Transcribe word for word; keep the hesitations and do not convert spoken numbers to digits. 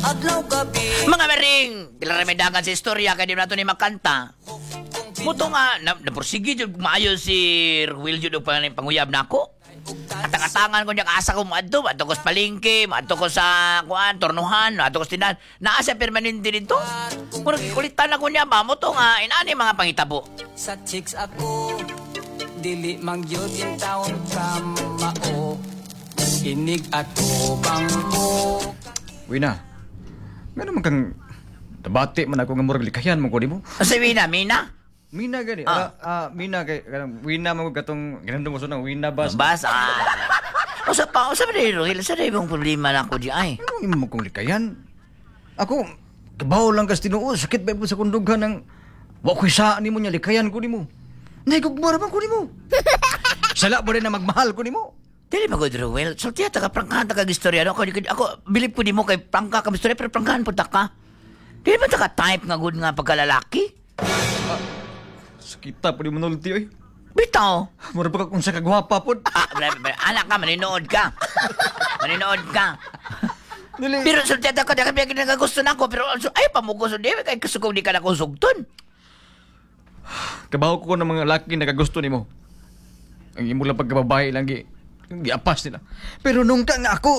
adlaw gabi. Mga maring, dilaramedagan sa istorya kaya di na ito ni makanta. Muto nga, na, napursige dyan maayo si Will dyan pang, panguyab na ako. Atang-atangan ko niya asa ko maadto, maadto ko sa palengke, maadto ko sa kuan, tornuhan, maadto ko sa tinan. Naasa permanente dito. Kung kulitan ako niya ba, muto nga, inani mga pangitabo. Sa chicks ako, dili mang yun yung taon kamao. Inig ako bangko. Wina, nga naman kang tabati man ako nga murag likayan mo ko di mo. Sabi na, Mina. Mina gani, Ah. ah, ah, Mina kay kanang Wina mo gatong ginando mo sunang Wina bas. Bas, ah. O sa pa, o sa ba rin, Rohil, sa rin mong problema na ako di ay. Ano imo mo kong likayan? Ako kabaw lang kas Tinuo, sakit ba po sa kundughan ng wa ko sa nimo nya likayan ko nimo. Naigugmara man ko nimo. Sala mo rin na magmahal ko nimo. Dili ba ko, Rohil? So, tiya, taga prangkahan, taga istorya. Ako, ako, bilip ko di mo kay prangka ka istorya, pero prangkahan po taka. Dili ba taga type nga good nga pagkalalaki? Sakita po di manulti oy. Bitaw. Mura pa ka kung sa kagwapa po. Ah, bla, bla, anak ka, maninood ka. Maninood ka. Dili. Pero sa tiyata ka, dakat biya ginagagusto na ako. Pero so, ay, pamugo sa di, kay kasugong di ka na kusugton. Kabaw ko ng mga laki na kagusto nimo. Ang imo lang pagkababae lang gi giapas nila. Pero nung ka nga ako,